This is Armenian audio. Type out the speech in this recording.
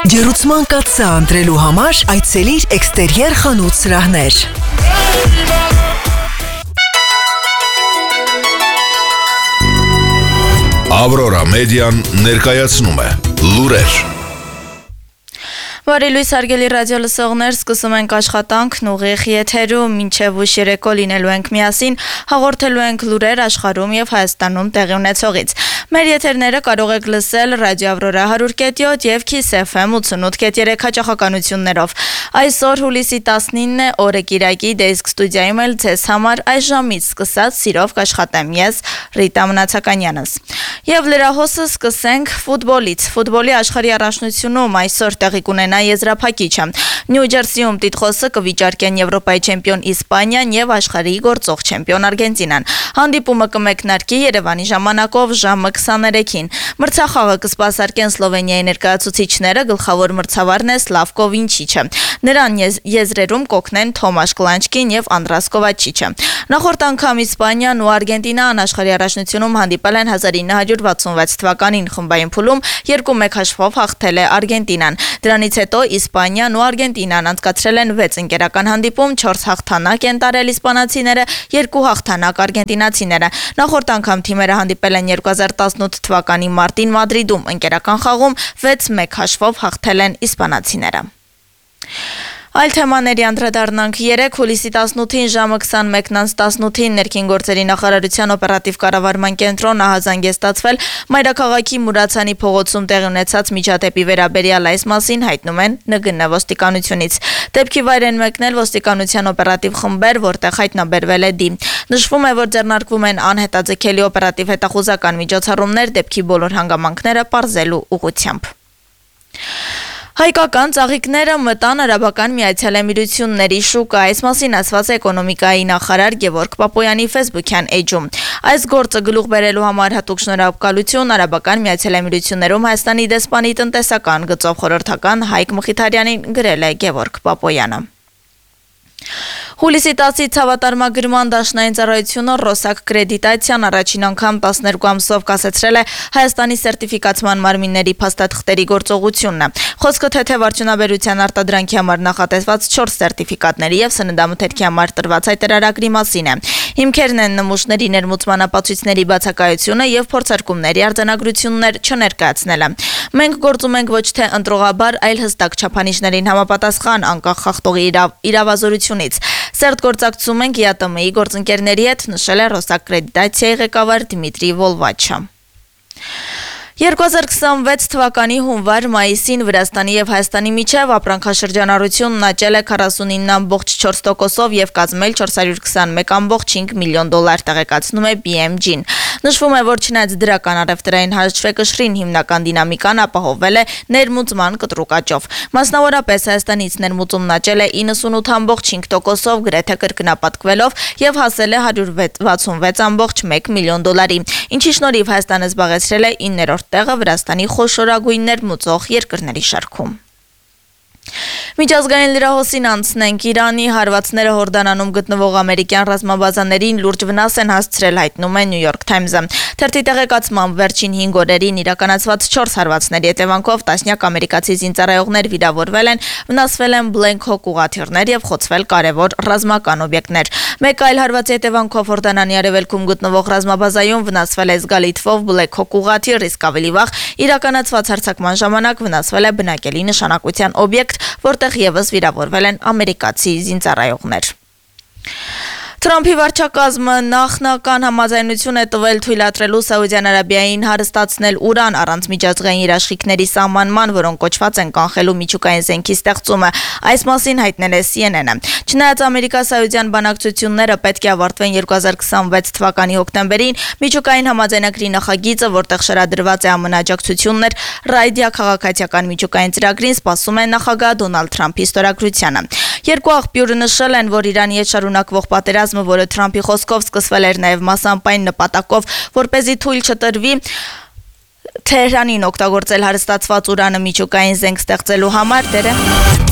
Գերուցման կաթսա ընտրելու համար այցելիր էքստերիեր խանութ սրահներ։ Ավրորա մեդիան ներկայացնում է լուրեր։ Բարի լույս հարգելի ռադիո լսողներ, սկսում ենք աշխատանքն ուղիղ եթերում, մինչև ուշ երեկո լինելու ենք միասին, հաղորդելու ենք լուրեր աշխարհում եւ Հայաստանում տեղի ունեցողից։ Մեր եթերները կարող եք լսել ռադիո Ավրորա 100.7 եւ Kiss FM 88.3 հաճախականություններով։ Այսօր հուլիսի 19-ն է, օրը կիրակի, Դեսկ ստուդիայում էլ ձեզ համար այս ժամից սկսած սիրով կաշխատեմ ես, Ռիտա Մնացականյանս։ Եվ լրահոսը սկսենք ֆուտբոլից։ Ֆուտբոլի աշխարհի առաջնությունում այսօր տեղի կունենա եզրափակիչը։ Նյու Ջերսիում տիտղոսը կվիճարկեն Եվրոպայի չեմպիոն Իսպանիան եւ աշխարհի գործող չեմպիոն Արգենտինան։ Հանդիպումը կմեկնարկի Երևանի ժամանակով ժամը 23-ին։ Մրցախաղը կսպասարկեն Սլովենիայի ներկայացուցիչները, գլխավոր մրցավարն է Սլավկո Վինչիչը։ Նրան եզրերում կօգնեն Թոմաշ Կլանչկին եւ Անդրաս Կովաչիչը։ Նախորդ անգամ Իսպանիան ու Արգենտինան աշխարհի առաջնությունում հանդիպել են 1966 թվականին խմբային փուլում 2-1 հաշվով հաղթել է Արգենտինան։ Դրանից հետո Իսպանիան ու Արգենտինան անցկացրել են 6 ընկերական հանդիպում, 4 հաղթանակ են տարել իսպանացիները, 2 հաղթանակ արգենտինացիները։ Նախորդ անգամ թիմերը հանդիպել են 2018 թվականի մարտին Մադրիդում, ընկերական խաղում 6-1 հաշվով հաղթել են իսպանացիները։ Այլ թեմաների անդրադառնանք 3 հուլիսի 18-ին ժամը 21:18-ին ներքին գործերի նախարարության օպերատիվ կառավարման կենտրոն ահազանգեստացվել Մայրաքաղաքի Մուրացանի փողոցում տեղի ունեցած միջադեպի վերաբերյալ այս մասին հայտնում են ՆԳՆ ոստիկանությունից։ Դեպքի վայր են մեկնել ոստիկանության օպերատիվ խմբեր, որտեղ հայտնաբերվել է դի։ Նշվում է, որ ձեռնարկվում են անհետաձգելի օպերատիվ հետախուզական միջոցառումներ դեպքի բոլոր հանգամանքները պարզելու ուղղությամբ։ Հայկական ծաղիկները մտան Արաբական Միացյալ Էմիրությունների շուկա, այս մասին ասված է էկոնոմիկայի նախարար Գևորգ Պապոյանի ֆեյսբուքյան էջում։ Այս գործը գլուխ բերելու համար հատուկ շնորհակալություն Արաբական Միացյալ Էմիրություններում Հայաստանի դեսպանի տնտեսական գծով խորհրդական Հայկ Մխիթարյանին գրել է Գևորգ Պապոյանը։ Հուլիսի 10-ի ցավատարմագրման դաշնային ծառայությունը Ռոսակ կրեդիտացիան առաջին անգամ 12 ամսով կասեցրել է Հայաստանի սերտիֆիկացման մարմինների փաստաթղթերի գործողությունը։ Խոսքը թեթև արդյունաբերության արտադրանքի համար նախատեսված 4 սերտիֆիկատների եւ սննդամթերքի համար տրված հայտարարագրի մասին է։ Հիմքերն են նմուշների ներմուծման ապացույցների բացակայությունը եւ փորձարկումների արձանագրություններ չներկայացնելը։ Մենք գործում ենք ոչ թե ընտրողաբար, այլ հստակ չափանիշներին համապատասխան անկախ խախտողի իրավազորությունից։ Սերտ գործակցում ենք ԵԱՏՄ-ի գործընկերների հետ, նշել է Ռոսակ կրեդիտացիայի ղեկավար Դիմիտրի Վոլվաչը։ 2026 թվականի հունվար-մայիսին Վրաստանի եւ Հայաստանի միջև ապրանքաշրջանառությունն աճել է 49.4%-ով եւ կազմել $421.5 միլիոն, տեղեկացնում է BMG-ն։ Նշվում է, որ չնայած դրական առևտրային հաշվեկշռին հիմնական դինամիկան ապահովել է ներմուծման կտրուկ աճով։ Մասնավորապես Հայաստանից ներմուծումն աճել է 98.5%-ով, գրեթե կրկնապատկվելով եւ հասել է $166.1 միլիոն, ինչի շնորհիվ Հայաստանը զբաղեցրել է 9-րդ տեղը Վրաստանի խոշորագույն ներմուծող երկրների շարքում։ Միջազգային լրահոսին անցնենք Իրանի հարվածները Հորդանանում գտնվող ամերիկյան ռազմաբազաներին լուրջ վնաս են հասցրել, հայտնում է New York Times-ը։ Թերթի տեղեկացմամբ վերջին 5 օրերին իրականացված 4 հարվածների հետևանքով տասնյակ ամերիկացի զինծառայողներ վիրավորվել են, վնասվել են Black Hawk ուղղաթիռներ եւ խոցվել կարևոր ռազմական օբյեկտներ։ Մեկ այլ հարվածի հետևանքով Հորդանանի արևելքում գտնվող ռազմաբազայում վնասվել է զգալի թվով Black Hawk ուղղաթիռ, իսկ ավելի վաղ իրականացված հարձակման ժամանակ վնասվել է բնակելի նշանակության օբյեկտ, որտեղ եւս վիրավորվել են ամերիկացի զինծառայողներ։ Թրամփի վարչակազմը նախնական համաձայնություն է տվել թույլատրելու Սաուդյան Արաբիային հարստացնել ուրան առանց միջազգային երաշխիքների սահմանման, որոնք կոչված են կանխելու միջուկային զենքի ստեղծումը։ Այս մասին հայտնել է CNN-ը։ Չնայած Ամերիկա-Սաուդյան բանակցությունները պետք է ավարտվեն 2026 թվականի հոկտեմբերին, միջուկային համաձայնագրի նախագիծը, որտեղ շարադրված է ԱՄՆ աջակցություններ Ռայդիա քաղաքացիական միջուկային ծրագրին, սպասում է նախագահ Դոնալդ Թրամփի ստորագրությանը։ Երկու աղբյուրը նշել են, որ Իրանի հետ շարունակվող պատերազմը, որը Թրամփի խոսքով սկսվել էր նաև մասամպայն նպատակով, որպեսզի թույլ չտրվի Թեհրանին օգտագործել հարստացված ուրանը միջուկային զենք ստեղծելու համար,